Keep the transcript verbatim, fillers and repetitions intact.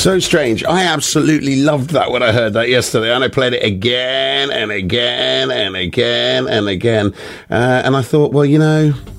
So strange. I absolutely loved that when I heard that yesterday, and I played it again and again and again and again. Uh, and I thought, well, you know,